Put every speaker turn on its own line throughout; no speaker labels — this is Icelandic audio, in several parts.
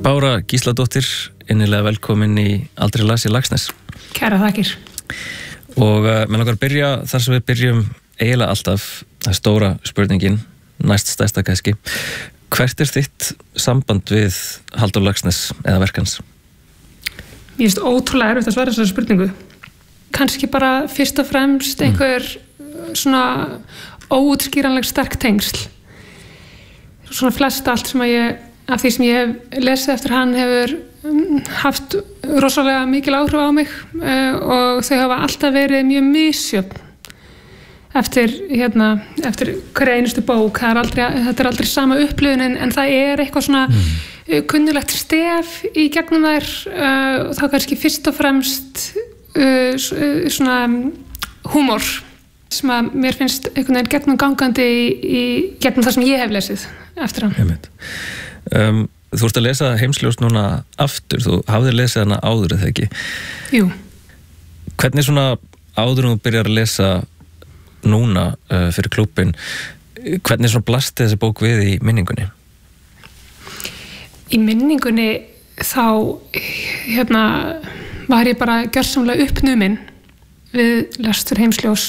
Bára Gísladóttir, innilega velkomin í Aldrei las ég Laxness.
Kæra þakkir.
Og mig langar að byrja þar sem við byrjum eiginlega alltaf, það stóra spurningin, næst stærsta kannski. Hvert þitt samband við Halldór Laxness eða verk hans?
Mér finnst ótrúlega erfitt að svara þessari spurningu. Kannski bara fyrst og fremst einhver svona óútskýranleg sterk tengsl. Svona flest allt sem af því sem ég hef lesið eftir hann hefur haft rosalega mikil áhrif á mig og þau hafa alltaf verið mjög misjöfn eftir hverja einustu bók. Þetta er aldrei sama upplifun en það er eitthvað svona kunnulegt stef í gegnum þær og þá kannski fyrst og fremst svona húmor sem að mér finnst einhvern veginn gegnum gangandi í gegnum það sem ég hef lesið eftir hann.
Þú ert að lesa Heimsljós núna aftur, þú hafðir lesið hana áður eða ekki?
Jú.
Hvernig svona áður þú byrjar að lesa núna fyrir klúbbin, hvernig svona blasti þessi bók við í minningunni? Í
minningunni þá var ég bara gjörsamlega uppnumin við lestur Heimsljós.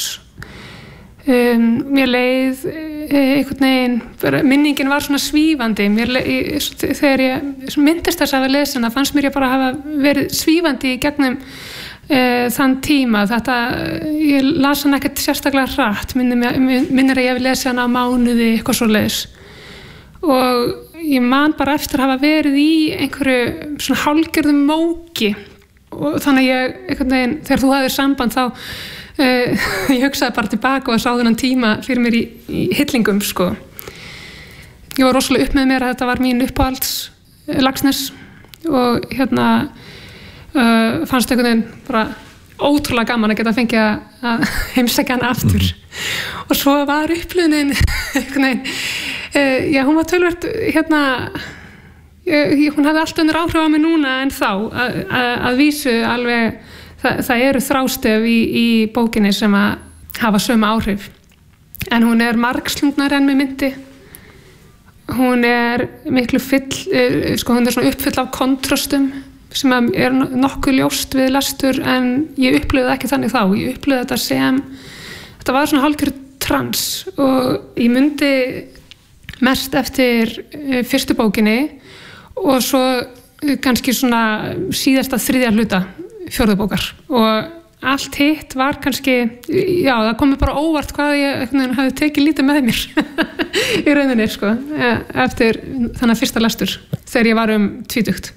Mér leið einhvern veginn, minningin var svona svífandi. Þegar ég myndist þess að hafa lesið hana fannst mér ég bara hafa verið svífandi í gegnum þann tíma. Ég las hana ekkert sérstaklega hratt, minnir að ég hef lesið hana á mánuði, eitthvað svoleiðis. Og ég man bara eftir að hafa verið í einhverju svona hálfgerðum móki og þannig ég, einhvern veginn, þegar þú hafðir samband þá ég hugsaði bara tilbaka og sá þennan tíma fyrir mér í hillingum, sko. Ég var rosalega upp með mér að þetta var mín uppáhalds Laxness og fannst einhvern veginn bara ótrúlega gaman að geta fengið að heimsækja hana aftur. Og svo var upplifunin einhvern veginn, hún var töluvert hún hafði allt önnur áhrif á mig núna en þá að vísu alveg. Það eru þrástef í bókinni sem að hafa sömu áhrif en hún er margslungnar enn með myndi. Hún er miklu hún er svona uppfull af kontrastum sem er nokkuð ljóst við lestur en ég upplifði ekki þannig þá. Ég upplifði þetta sem þetta var svona hálfgerð trans og ég mundi mest eftir fyrstu bókinni og svo kannski svona síðasta þriðja hluta fjórðu bókar og allt hitt var kannski, já það kom mér bara óvart hvað ég hafði tekið lítið með mér í rauninni, sko, eftir þannig fyrsta lestur þegar ég var 20.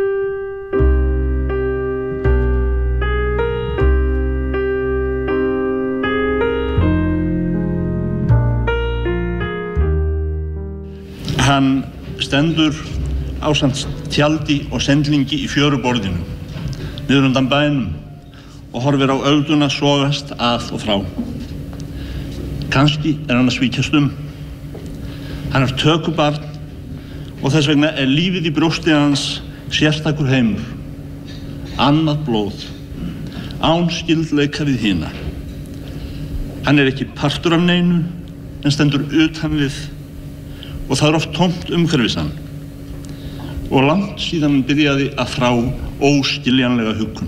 Hann stendur ásamt tjaldi og sendlingi í fjöruborðinu niður undan bænum og horfir á ölduna sogast að og frá. Kannski hann að svíkjast Hann er tökubarn og þess vegna er lífið í brjósti hans sérstakur heimur. Annað blóð, án skyldleika við hina. Hann er ekki partur af neinu en stendur utan við og það er oft tómt umhverfis hann. Og langt síðan hann byrjaði að þrá óskiljanlega huggun.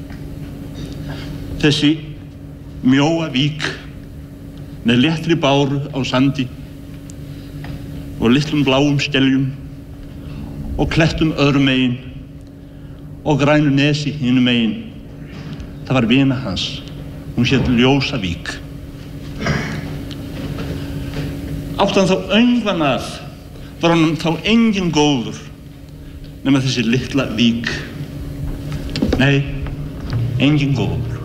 Þessi mjóa vík með léttri báru á sandi og litlum bláum skeljum og klettum öðrum megin og grænu nesi hinum megin. Það var vina hans. Hún hét Ljósavík. Átti hann þá öngvan að var honum þá enginn góður nema þessi litla vík. Nei, enginn góður.